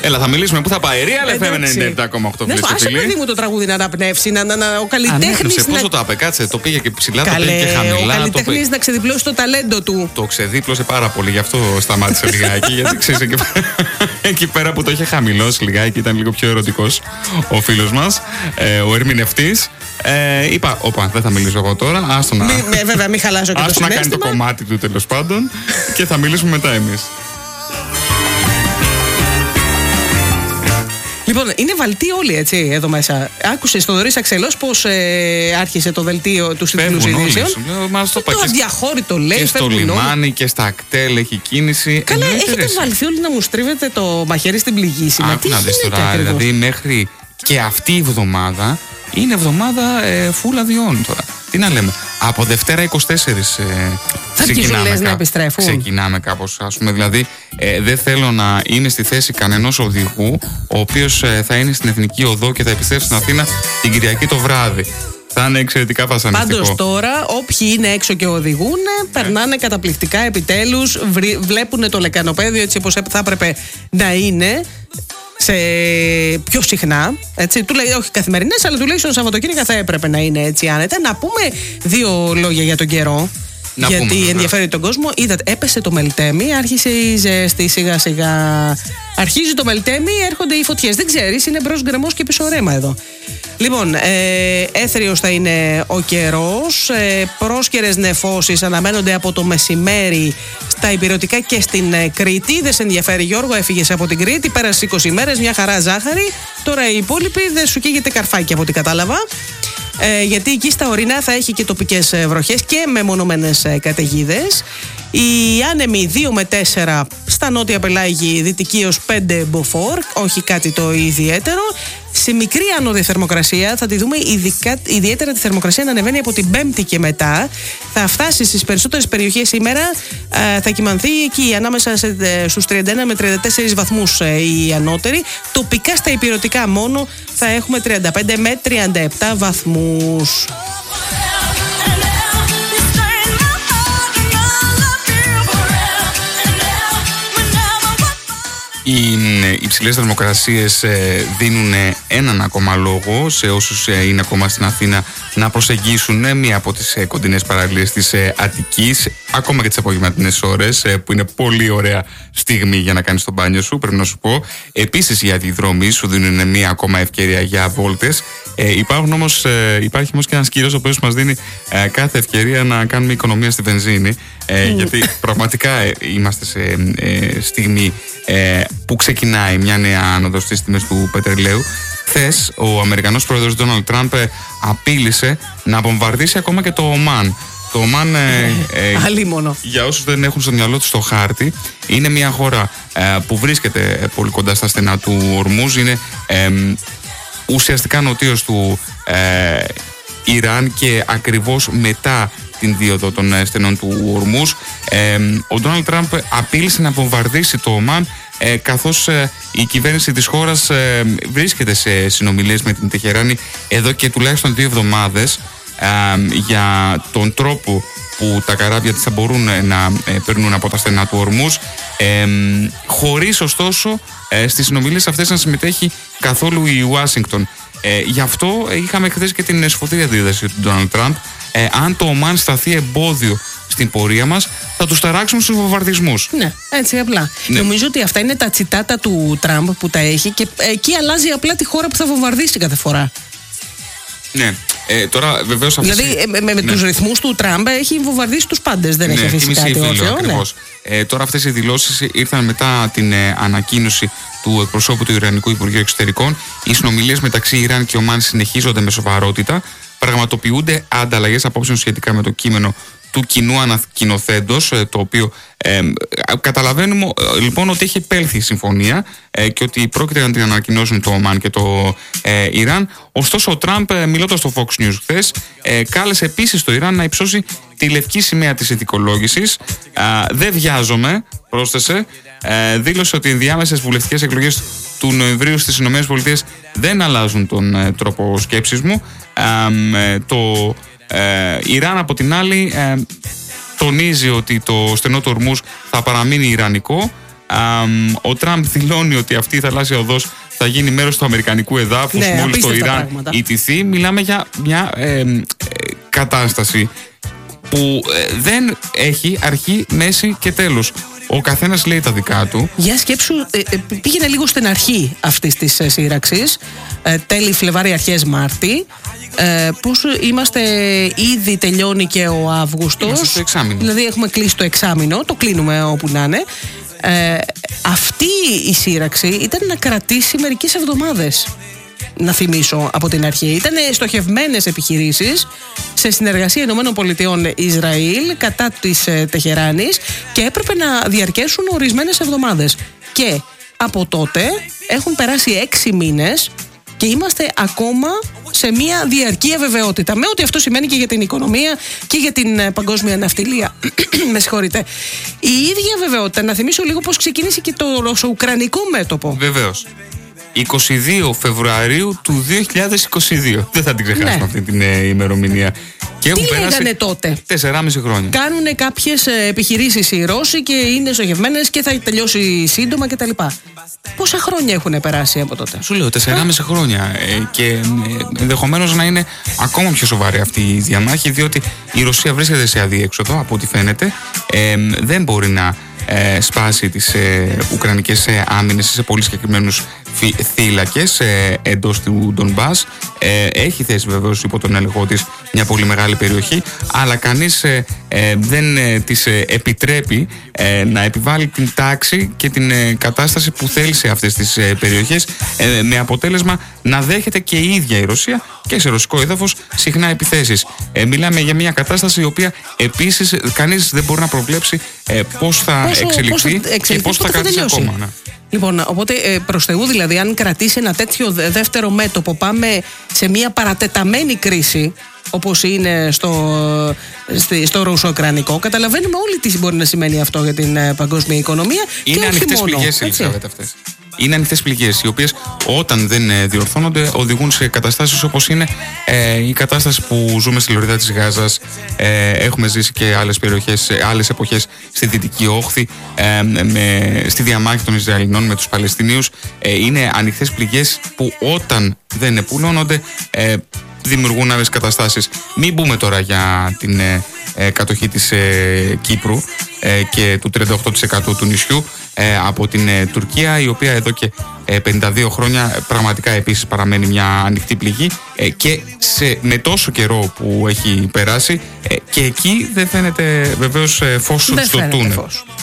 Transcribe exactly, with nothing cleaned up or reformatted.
Έλα, θα μιλήσουμε πού θα πάει. Real εφ εμ ενενήντα επτά κόμμα οκτώ. Ναι, άσε παιδί μου το τραγούδι να αναπνεύσει, να, να, να, ο καλλιτέχνης. Πόσο να... το απε, κάτσε, το πήγε και ψηλά, Καλέ, το πήγε και χαμηλά. Ο καλλιτέχνης το... να ξεδιπλώσει το ταλέντο του. Το ξεδίπλωσε πάρα πολύ, γι' αυτό σταμάτησε λιγάκι. Γιατί ξέρεις, εκεί, εκεί πέρα που το είχε χαμηλώσει λιγάκι, ήταν λίγο πιο ερωτικός ο φίλος μας, ε, ο ερμηνευτής. Ε, είπα, όπα, δεν θα μιλήσω εγώ τώρα. Άστο να, μη, με, βέβαια, μην χαλάσω και άστο το να κάνει το κομμάτι του τέλος πάντων και θα μιλήσουμε μετά εμείς. Λοιπόν, είναι βαλτοί όλοι έτσι εδώ μέσα. Άκουσες το Δωρής Αξελός πως ε, άρχισε το δελτίο του τίτλους ειδήσεων. Το, το αδιαχώρητο λέει. Και στο λιμάνι όλοι. Και στα ακτέλ έχει κίνηση. Καλά, έχετε ρε, βαλθεί όλοι να μου στρίβετε το μαχαίρι στην πληγή σήμερα. Άκου να δεις τώρα, δηλαδή μέχρι και αυτή η εβδομάδα είναι εβδομάδα ε, full αδειών τώρα. Τι να λέμε. Από Δευτέρα είκοσι τέσσερα ε, ξεκινάμε, κα... να επιστρέφουν. ξεκινάμε κάπως. Ας πούμε, δηλαδή ε, δεν θέλω να είναι στη θέση κανενός οδηγού ο οποίος ε, θα είναι στην Εθνική Οδό και θα επιστρέψει στην Αθήνα την Κυριακή το βράδυ. Θα είναι εξαιρετικά βασανιστικό. Πάντως τώρα όποιοι είναι έξω και οδηγούν yeah. περνάνε καταπληκτικά επιτέλους, βλέπουν το λεκανοπέδιο έτσι όπως θα έπρεπε να είναι. Σε πιο συχνά, έτσι, όχι καθημερινές, αλλά τουλάχιστον Σαββατοκύριακα θα έπρεπε να είναι έτσι άνετα. Να πούμε δύο λόγια για τον καιρό. Να γιατί πούμε, ενδιαφέρει ναι. τον κόσμο. Είδατε, έπεσε το Μελτέμι, άρχισε η ζέστη σιγά σιγά. Αρχίζει το Μελτέμι, έρχονται οι φωτιές. Δεν ξέρεις, είναι μπρος γκρεμός και πίσω ρέμα εδώ. Λοιπόν, ε, έθριος θα είναι ο καιρός. Ε, πρόσκαιρες νεφώσεις αναμένονται από το μεσημέρι στα Ηπειρωτικά και στην ε, Κρήτη. Δεν σε ενδιαφέρει, Γιώργο, έφυγες από την Κρήτη. Πέρασε είκοσι μέρες, μια χαρά ζάχαρη. Τώρα οι υπόλοιποι δεν σου καίγεται καρφάκι από ό,τι κατάλαβα. Ε, γιατί εκεί στα ορεινά θα έχει και τοπικές ε, βροχές και μεμονωμένες ε, καταιγίδες. Οι άνεμοι δύο με τέσσερα στα νότια πελάγη, δυτική ως πέντε μποφόρ, όχι κάτι το ιδιαίτερο. Σε μικρή άνοδη θερμοκρασία θα τη δούμε ειδικά, ιδιαίτερα τη θερμοκρασία να ανεβαίνει από την Πέμπτη και μετά. Θα φτάσει στις περισσότερες περιοχές σήμερα, ε, θα κυμανθεί εκεί ανάμεσα σε, ε, στους τριάντα ένα με τριάντα τέσσερα βαθμούς ε, οι ανώτεροι. Τοπικά στα ηπειρωτικά μόνο θα έχουμε τριάντα πέντε με τριάντα επτά βαθμούς. Οι υψηλές θερμοκρασίες δίνουν έναν ακόμα λόγο σε όσους είναι ακόμα στην Αθήνα να προσεγγίσουν μία από τις κοντινές παραλίες της Αττικής, ακόμα και τις απογευματινές ώρες, που είναι πολύ ωραία στιγμή για να κάνεις το μπάνιο σου, πρέπει να σου πω. Επίσης οι αντιδρόμοι σου δίνουν μία ακόμα ευκαιρία για βόλτες. Ε, υπάρχουν όμως, ε, υπάρχει όμως και ένας κύριος ο οποίος μας δίνει ε, κάθε ευκαιρία να κάνουμε οικονομία στη βενζίνη, ε, γιατί πραγματικά ε, είμαστε σε ε, στιγμή ε, που ξεκινάει μια νέα άνοδος στις τιμές του πετρελαίου. Χθες ο Αμερικανός πρόεδρος Ντόναλντ Τραμπ ε, απείλησε να βομβαρδίσει ακόμα και το Ομάν. Το Ομάν, ε, ε, για όσους δεν έχουν στο μυαλό τους το χάρτη, είναι μια χώρα ε, που βρίσκεται ε, πολύ κοντά στα στενά του Ορμούζ. Είναι ε, ουσιαστικά νοτίως του ε, Ιράν και ακριβώς μετά την δίωδο των ε, στενών του Ορμούζ. Ε, ο Ντόναλντ Τραμπ απείλησε να βομβαρδίσει το Ομάν, ε, καθώς ε, η κυβέρνηση της χώρας ε, βρίσκεται σε συνομιλίες με την Τεχεράνη εδώ και τουλάχιστον δύο εβδομάδες ε, για τον τρόπο που τα καράβια της θα μπορούν να ε, περνούν από τα στενά του Ορμούζ, ε, χωρίς ωστόσο ε, στις συνομιλίες αυτές να συμμετέχει καθόλου η Ουάσιγκτον. Ε, γι' αυτό ε, είχαμε χθες και την σφοδρή αντίδραση του Ντόναλντ Τραμπ. Ε, αν το Ομάν σταθεί εμπόδιο στην πορεία μας, θα τους ταράξουν στους βομβαρδισμούς. Ναι, έτσι απλά. Ναι. Νομίζω ότι αυτά είναι τα τσιτάτα του Τραμπ που τα έχει και εκεί αλλάζει απλά τη χώρα που θα βομβαρδίσει κάθε φορά. Ναι. Ε, τώρα βεβαίως αυτή... Δηλαδή ε, με, με ναι. τους ρυθμούς του Τραμπ έχει βομβαρδίσει τους πάντες, δεν ναι, έχει αφήσει κάτι όρθιο. Ναι. Ε, τώρα αυτές οι δηλώσεις ήρθαν μετά την ε, ανακοίνωση του εκπροσώπου του Ιρανικού Υπουργείου Εξωτερικών. Οι συνομιλίες μεταξύ Ιράν και Ομάν συνεχίζονται με σοβαρότητα. Πραγματοποιούνται ανταλλαγές απόψεων σχετικά με το κείμενο του κοινού ανακοινοθέντος, το οποίο ε, καταλαβαίνουμε ε, λοιπόν ότι έχει επέλθει η συμφωνία ε, και ότι πρόκειται να την ανακοινώσουν το Ομάν και το ε, Ιράν. Ωστόσο ο Τραμπ, ε, μιλώντας στο Fox News χθες, ε, κάλεσε επίσης το Ιράν να υψώσει τη λευκή σημαία της ηθικολόγησης. Ε, δεν βιάζομαι, πρόσθεσε. Ε, δήλωσε ότι οι ενδιάμεσες βουλευτικές εκλογές του Νοεμβρίου στις ΗΠΑ δεν αλλάζουν τον ε, τρόπο σκέψης μου. Ε, ε, το Ε, Ιράν από την άλλη ε, τονίζει ότι το στενό του Ορμούζ θα παραμείνει ιρανικό, Α, ο Τραμπ δηλώνει ότι αυτή η θαλάσσια οδός θα γίνει μέρος του αμερικανικού εδάφους, ναι, μόλις το Ιράν ιτηθεί. Μιλάμε για μια ε, ε, κατάσταση που ε, δεν έχει αρχή, μέση και τέλος. Ο καθένας λέει τα δικά του. Για σκέψου, ε, ε, πήγαινε λίγο στην αρχή αυτής της ε, σύραξης, ε, τέλη Φλεβάρι, αρχές Μάρτη. Ε, πώς είμαστε, ήδη τελειώνει και ο Αύγουστος. Είμαστε στο εξάμηνο. Δηλαδή έχουμε κλείσει το εξάμηνο, το κλείνουμε όπου να είναι. Ε, αυτή η σύραξη ήταν να κρατήσει μερικές εβδομάδες. Να θυμίσω από την αρχή. Ήταν στοχευμένες επιχειρήσεις σε συνεργασία Ηνωμένων Πολιτειών Ισραήλ κατά της ε, Τεχεράνης και έπρεπε να διαρκέσουν ορισμένες εβδομάδες. Και από τότε έχουν περάσει έξι μήνες και είμαστε ακόμα σε μια διαρκή αβεβαιότητα. Με ό,τι αυτό σημαίνει και για την οικονομία και για την ε, παγκόσμια ναυτιλία. Με συγχωρείτε. Η ίδια αβεβαιότητα, να θυμίσω λίγο πώς ξεκίνησε και το ρωσο-ουκρανικό μέτωπο. Βεβαίως. είκοσι δύο Φεβρουαρίου του δύο χιλιάδες είκοσι δύο. Δεν θα την ξεχάσουμε, ναι, αυτή την ε, ημερομηνία. Και τι λέγανε τότε? τεσσεράμισι χρόνια. Κάνουν κάποιες επιχειρήσεις οι Ρώσοι και είναι στοχευμένες και θα τελειώσει σύντομα κτλ. Πόσα χρόνια έχουν περάσει από τότε? Σου λέω, τεσσεράμισι χρόνια. Ε, και ε, ενδεχομένως να είναι ακόμα πιο σοβαρή αυτή η διαμάχη, διότι η Ρωσία βρίσκεται σε αδίέξοδο, από ό,τι φαίνεται. Ε, δεν μπορεί να ε, σπάσει τις ε, ουκρανικές ε, άμυνες σε πολύ συγκεκριμένους θύλακες ε, εντός του Ντονμπάς. Ε, έχει θέσει βεβαίως υπό τον έλεγχό της μια πολύ μεγάλη περιοχή, αλλά κανείς ε, ε, δεν ε, της ε, επιτρέπει ε, να επιβάλλει την τάξη και την ε, κατάσταση που θέλει σε αυτές τις ε, περιοχές, ε, με αποτέλεσμα να δέχεται και η ίδια η Ρωσία και σε ρωσικό έδαφος συχνά επιθέσεις. Ε, μιλάμε για μια κατάσταση η οποία επίσης κανείς δεν μπορεί να προβλέψει ε, πώς θα πόσο, εξελιχθεί πώς θα εξελιχθεί και πώς θα, θα κρατήσει ακόμα. Ναι. Λοιπόν, οπότε ε, προς Θεού, δηλαδή, αν κρατήσει ένα τέτοιο δεύτερο μέτωπο, πάμε σε μια παρατεταμένη κρίση, όπως είναι στο, στο ρωσο-ουκρανικό, καταλαβαίνουμε όλοι τι μπορεί να σημαίνει αυτό για την ε, παγκόσμια οικονομία. Είναι ανοιχτές πληγές, Ελισάβετ, αυτές. Είναι ανοιχτές πληγές, οι οποίες όταν δεν διορθώνονται οδηγούν σε καταστάσεις όπως είναι ε, η κατάσταση που ζούμε στη Λωρίδα της Γάζας. Ε, έχουμε ζήσει και άλλες περιοχές, άλλες εποχές στη Δυτική Όχθη, ε, με, στη διαμάχη των Ισραηλινών με τους Παλαιστινίους. Ε, είναι ανοιχτές πληγές που όταν δεν επουλώνονται ε, δημιουργούν άλλες καταστάσεις. Μην μπούμε τώρα για την ε, ε, κατοχή της ε, Κύπρου ε, και του τριάντα οκτώ τοις εκατό του νησιού ε, από την ε, Τουρκία, η οποία εδώ και ε, πενήντα δύο χρόνια πραγματικά επίσης παραμένει μια ανοιχτή πληγή ε, και σε, με τόσο καιρό που έχει περάσει ε, και εκεί δεν φαίνεται βεβαίως ε, φως στο τούνελ.